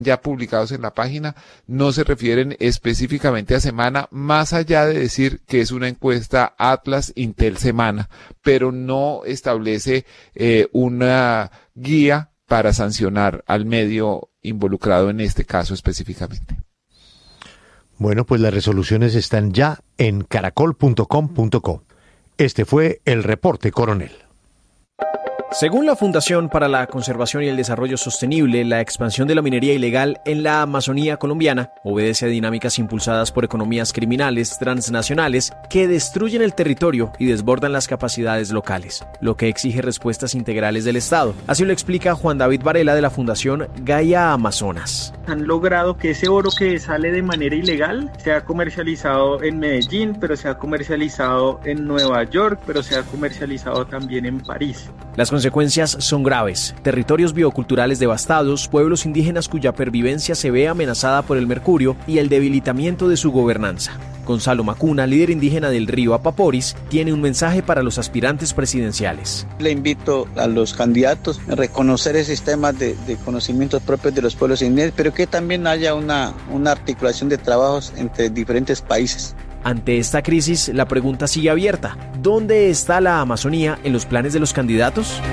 ya publicados en la página, no se refieren específicamente a semana, más allá de decir que es una encuesta Atlas Intel Semana, pero no establece una guía para sancionar al medio involucrado en este caso específicamente. Bueno, pues las resoluciones están ya en caracol.com.co. Este fue el reporte, coronel. Según la Fundación para la Conservación y el Desarrollo Sostenible, la expansión de la minería ilegal en la Amazonía colombiana obedece a dinámicas impulsadas por economías criminales transnacionales que destruyen el territorio y desbordan las capacidades locales, lo que exige respuestas integrales del Estado. Así lo explica Juan David Varela de la Fundación Gaia Amazonas. Han logrado que ese oro que sale de manera ilegal sea comercializado en Medellín, pero sea comercializado en Nueva York, pero sea comercializado también en París. Las consecuencias son graves. Territorios bioculturales devastados, pueblos indígenas cuya pervivencia se ve amenazada por el mercurio y el debilitamiento de su gobernanza. Gonzalo Macuna, líder indígena del río Apaporis, tiene un mensaje para los aspirantes presidenciales. Le invito a los candidatos a reconocer esos sistemas de conocimientos propios de los pueblos indígenas, pero que también haya una articulación de trabajos entre diferentes países. Ante esta crisis, la pregunta sigue abierta. ¿Dónde está la Amazonía en los planes de los candidatos?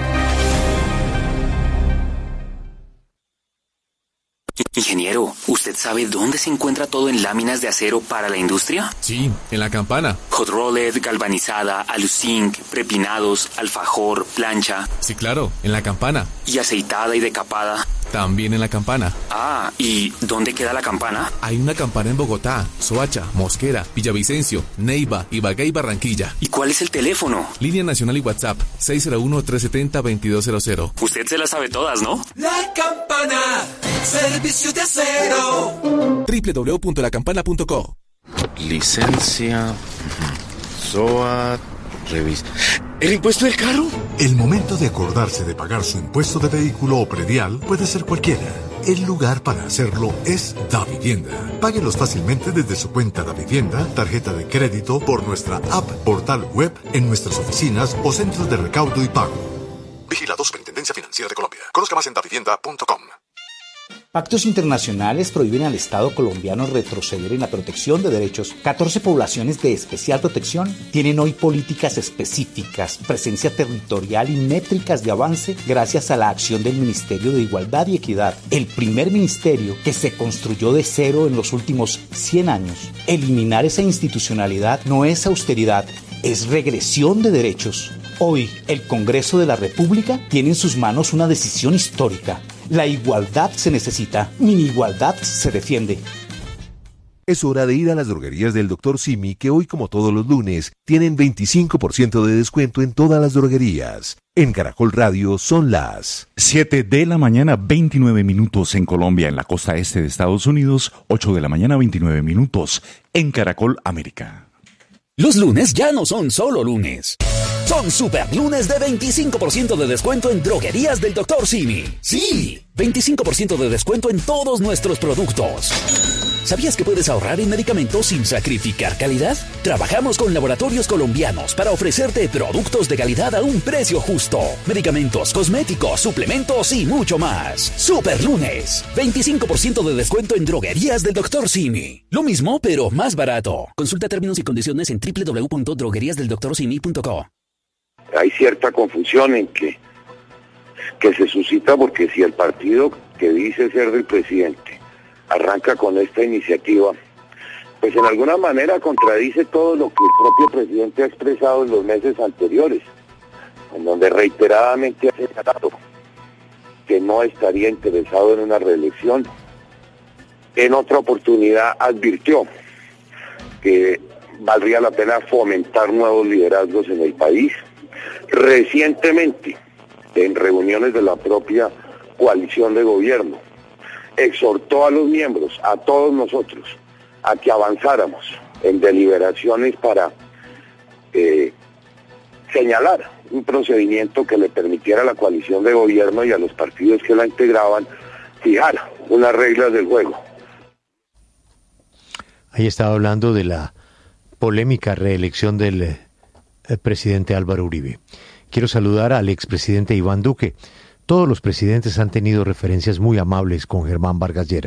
Ingeniero, ¿usted sabe dónde se encuentra todo en láminas de acero para la industria? Sí, en la Campana. Hot rolled, galvanizada, aluzinc, prepinados, alfajor, plancha. Sí, claro, en la Campana. ¿Y aceitada y decapada? También en la Campana. Ah, ¿y dónde queda la Campana? Hay una Campana en Bogotá, Soacha, Mosquera, Villavicencio, Neiva, Ibagué y Barranquilla. ¿Y cuál es el teléfono? Línea nacional y WhatsApp, 601-370-2200. Usted se las sabe todas, ¿no? La Campana, servicio de acero. www.lacampana.co. Licencia, SOAT, revista. ¿El impuesto del carro? El momento de acordarse de pagar su impuesto de vehículo o predial puede ser cualquiera. El lugar para hacerlo es Davivienda. Páguelos fácilmente desde su cuenta Davivienda, tarjeta de crédito, por nuestra app, portal web, en nuestras oficinas o centros de recaudo y pago. Vigilado Superintendencia Financiera de Colombia. Conozca más en davivienda.com. Pactos internacionales prohíben al Estado colombiano retroceder en la protección de derechos. 14 poblaciones de especial protección tienen hoy políticas específicas, presencia territorial y métricas de avance gracias a la acción del Ministerio de Igualdad y Equidad, el primer ministerio que se construyó de cero en los últimos 100 años. Eliminar esa institucionalidad no es austeridad, es regresión de derechos. Hoy, el Congreso de la República tiene en sus manos una decisión histórica. La igualdad se necesita, mi igualdad se defiende. Es hora de ir a las droguerías del Dr. Simi, que hoy, como todos los lunes, tienen 25% de descuento en todas las droguerías. En Caracol Radio son las 7 de la mañana, 29 minutos en Colombia, en la costa este de Estados Unidos, 8 de la mañana, 29 minutos en Caracol América. Los lunes ya no son solo lunes. Son super lunes de 25% de descuento en droguerías del Dr. Simi. ¡Sí! 25% de descuento en todos nuestros productos. ¿Sabías que puedes ahorrar en medicamentos sin sacrificar calidad? Trabajamos con laboratorios colombianos para ofrecerte productos de calidad a un precio justo. Medicamentos, cosméticos, suplementos y mucho más. Super lunes. 25% de descuento en droguerías del Dr. Simi. Lo mismo, pero más barato. Consulta términos y condiciones en www.drogueriasdeldoctorsimi.co. Hay cierta confusión en que se suscita porque si el partido que dice ser del presidente arranca con esta iniciativa, pues en alguna manera contradice todo lo que el propio presidente ha expresado en los meses anteriores, en donde reiteradamente ha señalado que no estaría interesado en una reelección. En otra oportunidad advirtió que valdría la pena fomentar nuevos liderazgos en el país. Recientemente, en reuniones de la propia coalición de gobierno, exhortó a los miembros, a todos nosotros, a que avanzáramos en deliberaciones para señalar un procedimiento que le permitiera a la coalición de gobierno y a los partidos que la integraban fijar unas reglas del juego. Ahí estaba hablando de la polémica reelección del presidente Álvaro Uribe. Quiero saludar al expresidente Iván Duque, Todos los presidentes han tenido referencias muy amables con Germán Vargas Lleras.